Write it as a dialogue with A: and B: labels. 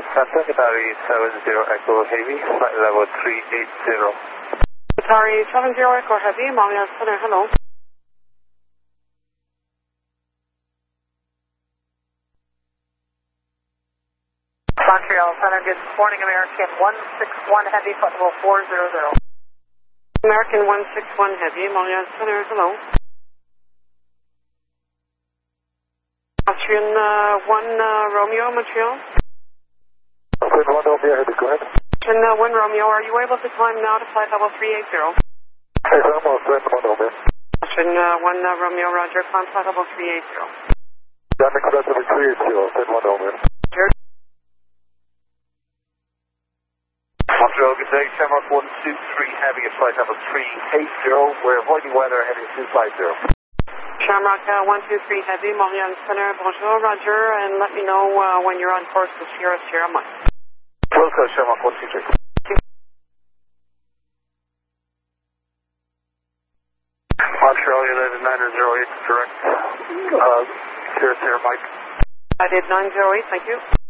A: Santa, Qatari 70 Echo Heavy, flight level 380.
B: Qatari 70 Echo Heavy, Montreal Center, hello.
C: Montreal Center, good morning, American 161 Heavy, flight level 400.
B: American 161 Heavy, Montreal Center, hello. Austrian 1 Romeo, Montreal.
A: Austrian 1 Romeo Heavy, go ahead.
B: Austrian 1 Romeo, are you able to climb now to flight level 380?
A: Hey, I'm Austrian 1 Romeo.
B: Austrian 1 Romeo, roger, climb flight level 380.
A: Dynamic flight level 380, Austrian 1 Romeo. Montreal, good day, Shamrock 123 Heavy, flight level 380, we're avoiding weather heading 250.
B: Shamrock 123 Heavy, Montreal Center, bonjour, roger, and let me know when you're on course to Sierra Sierra Mike.
A: Wilco, Shamrock 123. Montreal United 908, direct, Sierra Sierra Mike.
B: I did 908, thank you.